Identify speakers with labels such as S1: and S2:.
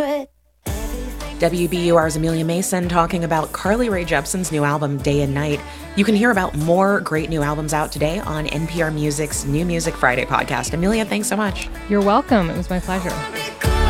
S1: WBUR's Amelia Mason talking about Carly Rae Jepsen's new album, Day and Night. You can hear about more great new albums out today on NPR Music's New Music Friday podcast. Amelia, thanks so much.
S2: You're welcome. It was my pleasure.